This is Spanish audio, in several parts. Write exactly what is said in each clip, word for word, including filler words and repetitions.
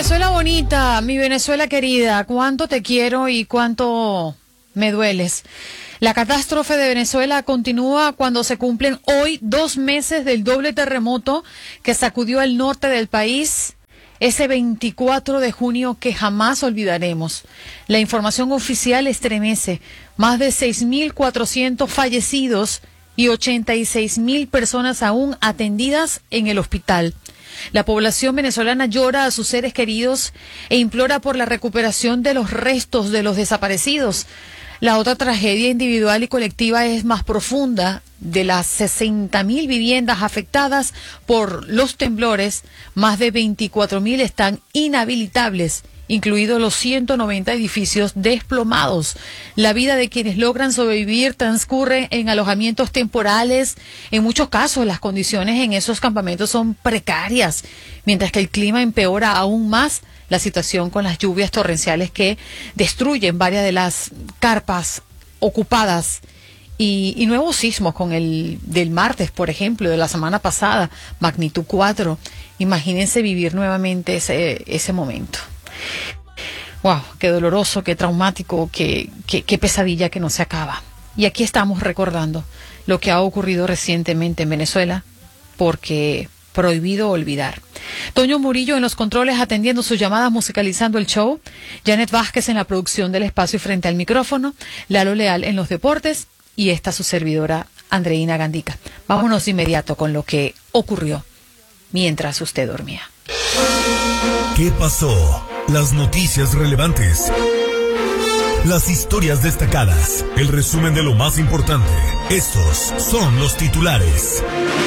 Venezuela bonita, mi Venezuela querida, cuánto te quiero y cuánto me dueles. La catástrofe de Venezuela continúa cuando se cumplen hoy dos meses del doble terremoto que sacudió el norte del país, ese veinticuatro de junio que jamás olvidaremos. La información oficial estremece, más de seis mil cuatrocientos fallecidos y ochenta y seis mil personas aún atendidas en el hospital. La población venezolana llora a sus seres queridos e implora por la recuperación de los restos de los desaparecidos. La otra tragedia individual y colectiva es más profunda. De las sesenta mil viviendas afectadas por los temblores, más de veinticuatro mil están inhabilitables, incluidos los ciento noventa edificios desplomados. La vida de quienes logran sobrevivir transcurre en alojamientos temporales. En muchos casos, las condiciones en esos campamentos son precarias, mientras que el clima empeora aún más la situación con las lluvias torrenciales que destruyen varias de las carpas ocupadas y, y nuevos sismos con el del martes, por ejemplo, de la semana pasada, magnitud cuatro. Imagínense vivir nuevamente ese, ese momento. Wow, qué doloroso, qué traumático, qué, qué, qué pesadilla que no se acaba. Y aquí estamos recordando lo que ha ocurrido recientemente en Venezuela, porque prohibido olvidar. Toño Murillo en los controles atendiendo sus llamadas, musicalizando el show. Janet Vázquez en la producción del espacio y frente al micrófono. Lalo Leal en los deportes. Y esta su servidora, Andreina Gandica. Vámonos de inmediato con lo que ocurrió mientras usted dormía. ¿Qué pasó? Las noticias relevantes. Las historias destacadas. El resumen de lo más importante. Estos son los titulares.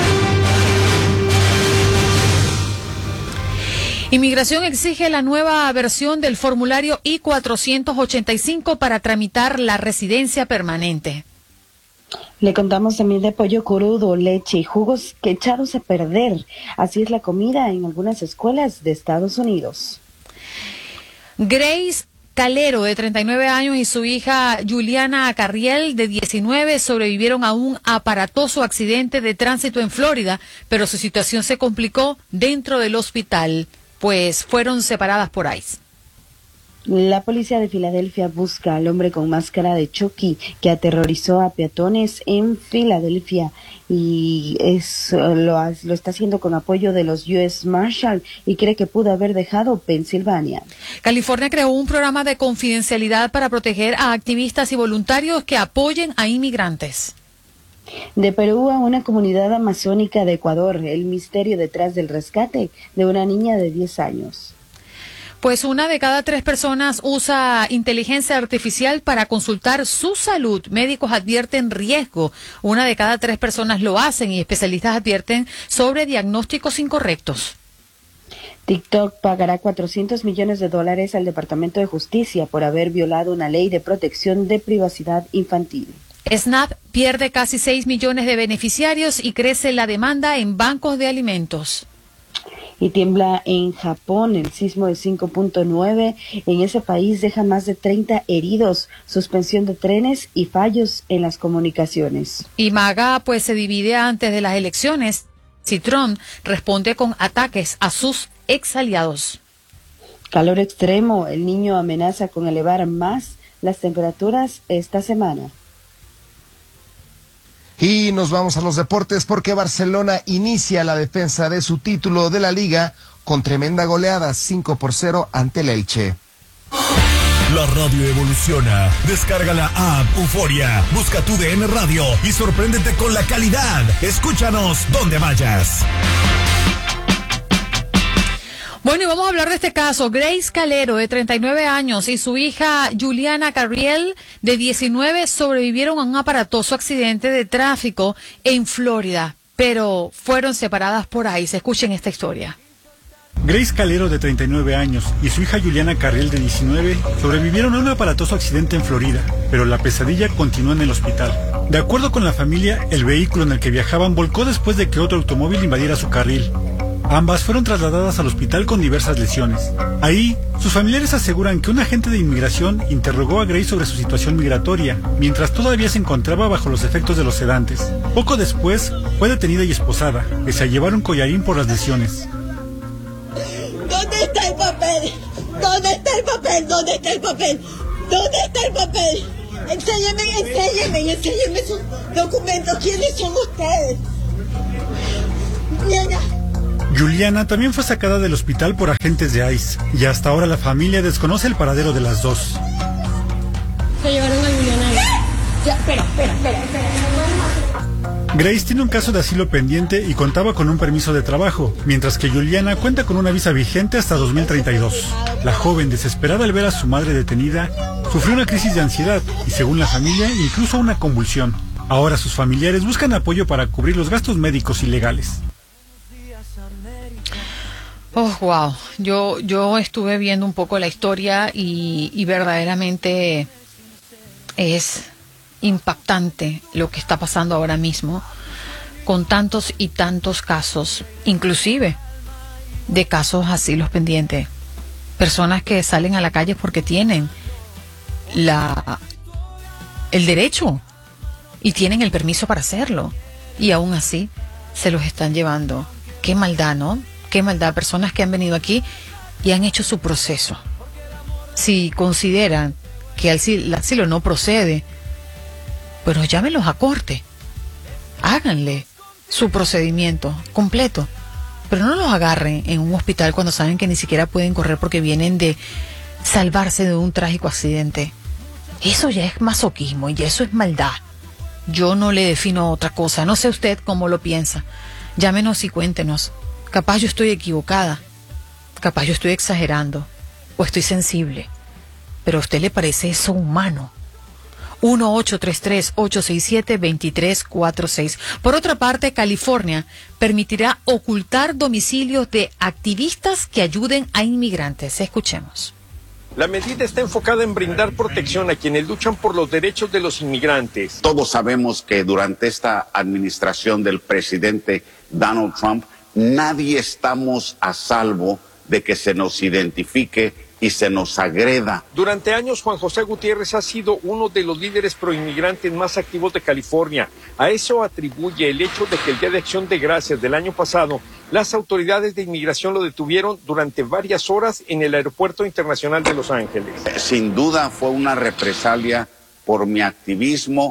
Inmigración exige la nueva versión del formulario I cuatrocientos ochenta y cinco para tramitar la residencia permanente. Le contamos también de pollo crudo, leche y jugos que echados a perder. Así es la comida en algunas escuelas de Estados Unidos. Grace Calero, de treinta y nueve años, y su hija Juliana Carriel, de diecinueve, sobrevivieron a un aparatoso accidente de tránsito en Florida, pero su situación se complicó dentro del hospital, pues fueron separadas por ICE. La policía de Filadelfia busca al hombre con máscara de Chucky que aterrorizó a peatones en Filadelfia y es, lo, lo está haciendo con apoyo de los U S Marshal y cree que pudo haber dejado Pensilvania. California creó un programa de confidencialidad para proteger a activistas y voluntarios que apoyen a inmigrantes. De Perú a una comunidad amazónica de Ecuador, el misterio detrás del rescate de una niña de diez años. Pues una de cada tres personas usa inteligencia artificial para consultar su salud. Médicos advierten riesgo. Una de cada tres personas lo hacen y especialistas advierten sobre diagnósticos incorrectos. TikTok pagará cuatrocientos millones de dólares al Departamento de Justicia por haber violado una ley de protección de privacidad infantil. Snap pierde casi seis millones de beneficiarios y crece la demanda en bancos de alimentos. Y tiembla en Japón, el sismo de cinco punto nueve en ese país deja más de treinta heridos, suspensión de trenes y fallos en las comunicaciones. Y MAGA pues se divide antes de las elecciones si Trump responde con ataques a sus ex aliados. Calor extremo, el Niño amenaza con elevar más las temperaturas esta semana. Y nos vamos a los deportes porque Barcelona inicia la defensa de su título de la Liga con tremenda goleada cinco por cero ante el Elche. La radio evoluciona. Descarga la app Euforia, busca tu D N Radio y sorpréndete con la calidad. Escúchanos donde vayas. Bueno, y vamos a hablar de este caso. Grace Calero, de treinta y nueve años, y su hija Juliana Carriel, de diecinueve, sobrevivieron a un aparatoso accidente de tráfico en Florida, pero fueron separadas por ICE. Escuchen esta historia. Grace Calero, de treinta y nueve años, y su hija Juliana Carriel, de diecinueve, sobrevivieron a un aparatoso accidente en Florida, pero la pesadilla continúa en el hospital. De acuerdo con la familia, el vehículo en el que viajaban volcó después de que otro automóvil invadiera su carril. Ambas fueron trasladadas al hospital con diversas lesiones. Ahí, sus familiares aseguran que un agente de inmigración interrogó a Grace sobre su situación migratoria, mientras todavía se encontraba bajo los efectos de los sedantes. Poco después, fue detenida y esposada, pese a llevar un collarín por las lesiones. ¿Dónde está el papel? ¿Dónde está el papel? ¿Dónde está el papel? ¿Dónde está el papel? Enséñenme, enséñenme, enséñenme sus documentos. ¿Quiénes son ustedes? Niña. Juliana también fue sacada del hospital por agentes de ICE y hasta ahora la familia desconoce el paradero de las dos. Se llevaron a Juliana. Ya, espera, espera, espera, espera. Grace tiene un caso de asilo pendiente y contaba con un permiso de trabajo, mientras que Juliana cuenta con una visa vigente hasta dos mil treinta y dos. La joven, desesperada al ver a su madre detenida, sufrió una crisis de ansiedad y, según la familia, incluso una convulsión. Ahora sus familiares buscan apoyo para cubrir los gastos médicos y legales. Oh, wow. Yo, yo estuve viendo un poco la historia y, y verdaderamente es impactante lo que está pasando ahora mismo con tantos y tantos casos, inclusive de casos asilos pendientes. Personas que salen a la calle porque tienen la el derecho y tienen el permiso para hacerlo y aún así se los están llevando. Qué maldad, ¿no? Qué maldad. Personas que han venido aquí y han hecho su proceso. Si consideran que el asilo no procede, pero llámenlos a corte, háganle su procedimiento completo, pero no los agarren en un hospital cuando saben que ni siquiera pueden correr porque vienen de salvarse de un trágico accidente. Eso ya es masoquismo y eso es maldad. Yo no le defino otra cosa. No sé usted cómo lo piensa. Llámenos y cuéntenos. Capaz yo estoy equivocada, capaz yo estoy exagerando o estoy sensible, pero ¿a usted le parece eso humano? uno ocho tres tres, ocho seis siete, dos tres cuatro seis. Por otra parte, California permitirá ocultar domicilios de activistas que ayuden a inmigrantes. Escuchemos. La medida está enfocada en brindar protección a quienes luchan por los derechos de los inmigrantes. Todos sabemos que durante esta administración del presidente Donald Trump, nadie estamos a salvo de que se nos identifique y se nos agreda. Durante años, Juan José Gutiérrez ha sido uno de los líderes proinmigrantes más activos de California. A eso atribuye el hecho de que el Día de Acción de Gracias del año pasado, las autoridades de inmigración lo detuvieron durante varias horas en el Aeropuerto Internacional de Los Ángeles. Sin duda fue una represalia por mi activismo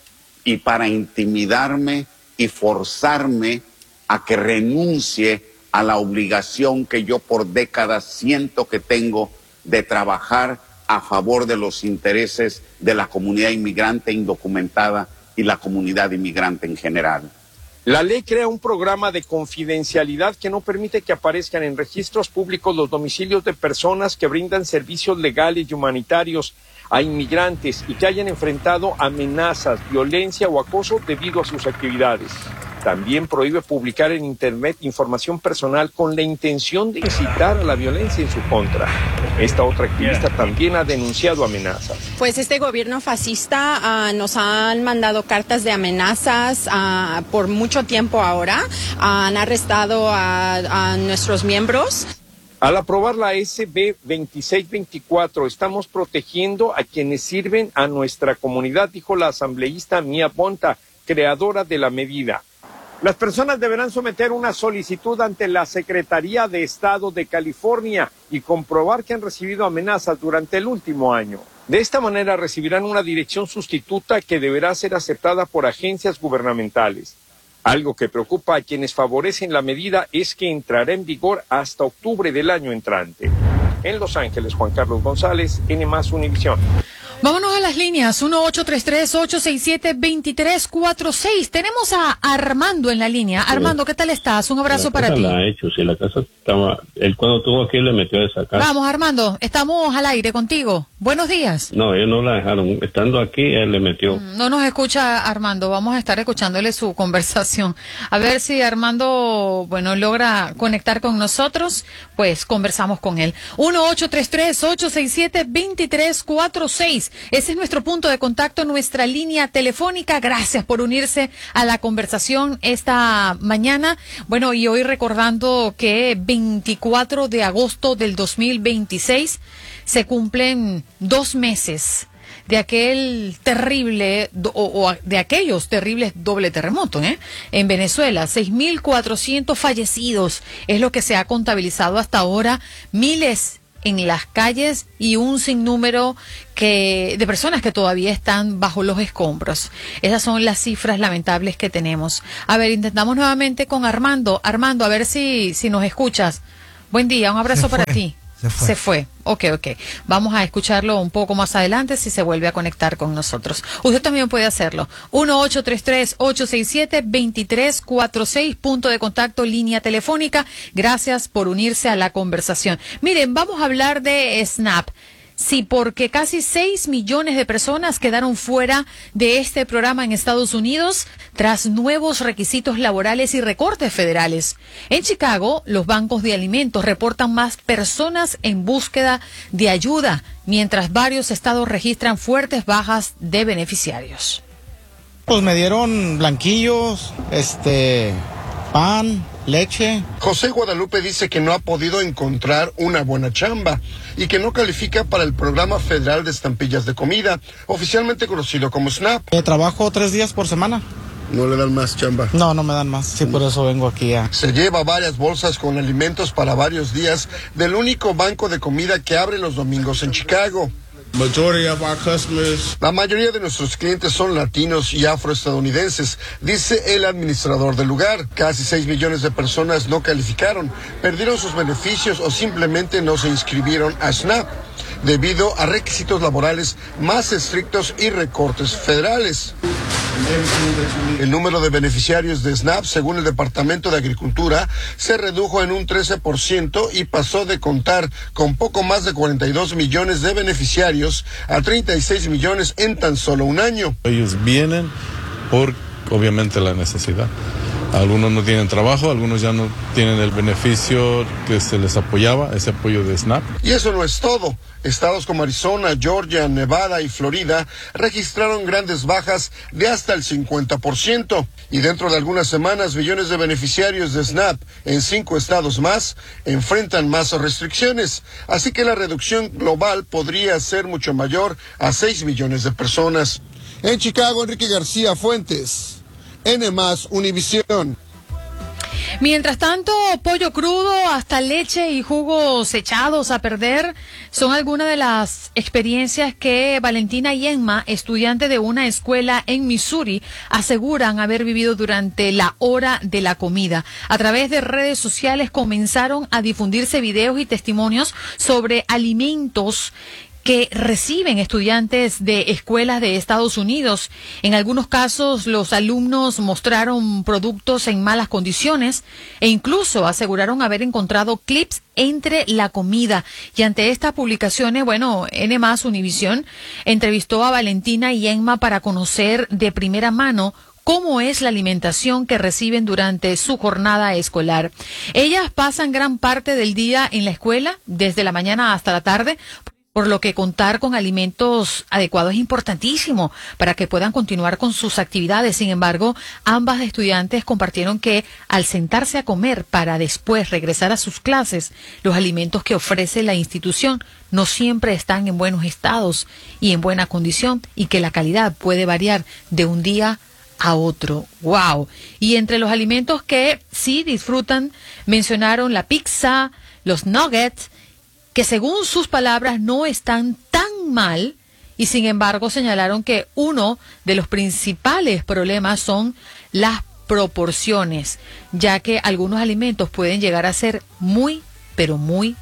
y para intimidarme y forzarme a que renuncie a la obligación que yo por décadas siento que tengo de trabajar a favor de los intereses de la comunidad inmigrante indocumentada y la comunidad inmigrante en general. La ley crea un programa de confidencialidad que no permite que aparezcan en registros públicos los domicilios de personas que brindan servicios legales y humanitarios a inmigrantes y que hayan enfrentado amenazas, violencia o acoso debido a sus actividades. También prohíbe publicar en Internet información personal con la intención de incitar a la violencia en su contra. Esta otra activista también ha denunciado amenazas. Pues este gobierno fascista uh, nos han mandado cartas de amenazas uh, por mucho tiempo ahora. Uh, han arrestado a, a nuestros miembros. Al aprobar la S B veintiséis veinticuatro, estamos protegiendo a quienes sirven a nuestra comunidad, dijo la asambleísta Mia Bonta, creadora de la medida. Las personas deberán someter una solicitud ante la Secretaría de Estado de California y comprobar que han recibido amenazas durante el último año. De esta manera recibirán una dirección sustituta que deberá ser aceptada por agencias gubernamentales. Algo que preocupa a quienes favorecen la medida es que entrará en vigor hasta octubre del año entrante. En Los Ángeles, Juan Carlos González, N más Univisión. Vámonos a las líneas, uno ocho tres tres, ocho seis siete, dos tres cuatro seis. Tenemos a Armando en la línea. Armando, ¿qué tal estás? Un abrazo para ti. La ha hecho, si la casa estaba, él cuando estuvo aquí le metió a esa casa. Vamos, Armando, estamos al aire contigo. Buenos días. No, ellos no la dejaron. Estando aquí, él le metió. No nos escucha Armando, vamos a estar escuchándole su conversación. A ver si Armando, bueno, logra conectar con nosotros, pues conversamos con él. uno ocho tres tres, ocho seis siete, dos tres cuatro seis. Ese es nuestro punto de contacto, nuestra línea telefónica. Gracias por unirse a la conversación esta mañana. Bueno, y hoy recordando que veinticuatro de agosto del dos mil veintiséis se cumplen dos meses de aquel terrible o, o de aquellos terribles doble terremotos, ¿eh? En Venezuela. seis mil cuatrocientos fallecidos es lo que se ha contabilizado hasta ahora, miles en las calles y un sinnúmero que, de personas que todavía están bajo los escombros. Esas son las cifras lamentables que tenemos. A ver, intentamos nuevamente con Armando. Armando, a ver si, si nos escuchas. Buen día, un abrazo para ti. Se fue. Se fue. Ok, ok. Vamos a escucharlo un poco más adelante si se vuelve a conectar con nosotros. Usted también puede hacerlo. uno ocho tres tres, ocho seis siete, dos tres cuatro seis, punto de contacto, línea telefónica. Gracias por unirse a la conversación. Miren, vamos a hablar de SNAP. Sí, porque casi seis millones de personas quedaron fuera de este programa en Estados Unidos tras nuevos requisitos laborales y recortes federales. En Chicago, los bancos de alimentos reportan más personas en búsqueda de ayuda, mientras varios estados registran fuertes bajas de beneficiarios. Pues me dieron blanquillos, este, pan, leche. José Guadalupe dice que no ha podido encontrar una buena chamba y que no califica para el programa federal de estampillas de comida, oficialmente conocido como SNAP. Eh, trabajo tres días por semana. ¿No le dan más chamba? No, no me dan más, sí, por eso vengo aquí a... Se lleva varias bolsas con alimentos para varios días del único banco de comida que abre los domingos en Chicago. La mayoría de nuestros clientes son latinos y afroestadounidenses, dice el administrador del lugar. Casi seis millones de personas no calificaron, perdieron sus beneficios o simplemente no se inscribieron a SNAP debido a requisitos laborales más estrictos y recortes federales. El número de beneficiarios de SNAP, según el Departamento de Agricultura, se redujo en un trece por ciento y pasó de contar con poco más de cuarenta y dos millones de beneficiarios a treinta y seis millones en tan solo un año. Ellos vienen por, obviamente, la necesidad. Algunos no tienen trabajo, algunos ya no tienen el beneficio que se les apoyaba, ese apoyo de SNAP. Y eso no es todo. Estados como Arizona, Georgia, Nevada y Florida registraron grandes bajas de hasta el cincuenta por ciento. Y dentro de algunas semanas, millones de beneficiarios de SNAP en cinco estados más enfrentan más restricciones. Así que la reducción global podría ser mucho mayor a seis millones de personas. En Chicago, Enrique García Fuentes, N más Univisión. Mientras tanto, pollo crudo, hasta leche y jugos echados a perder son algunas de las experiencias que Valentina Yenma, estudiante de una escuela en Missouri, aseguran haber vivido durante la hora de la comida. A través de redes sociales comenzaron a difundirse videos y testimonios sobre alimentos que reciben estudiantes de escuelas de Estados Unidos. En algunos casos, los alumnos mostraron productos en malas condiciones e incluso aseguraron haber encontrado clips entre la comida. Y ante estas publicaciones, bueno, N más Univisión entrevistó a Valentina y Yenma para conocer de primera mano cómo es la alimentación que reciben durante su jornada escolar. Ellas pasan gran parte del día en la escuela, desde la mañana hasta la tarde, por lo que contar con alimentos adecuados es importantísimo para que puedan continuar con sus actividades. Sin embargo, ambas estudiantes compartieron que al sentarse a comer para después regresar a sus clases, los alimentos que ofrece la institución no siempre están en buenos estados y en buena condición, y que la calidad puede variar de un día a otro. ¡Wow! Y entre los alimentos que sí disfrutan, mencionaron la pizza, los nuggets, que según sus palabras no están tan mal, y sin embargo señalaron que uno de los principales problemas son las proporciones, ya que algunos alimentos pueden llegar a ser muy, pero muy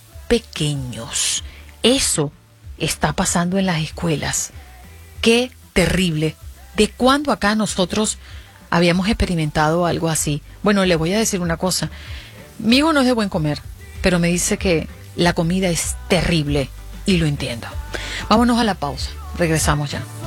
pequeños. Eso está pasando en las escuelas. ¡Qué terrible! ¿De cuándo acá nosotros habíamos experimentado algo así? Bueno, le voy a decir una cosa. Mi hijo no es de buen comer, pero me dice que la comida es terrible y lo entiendo. Vámonos a la pausa. Regresamos ya.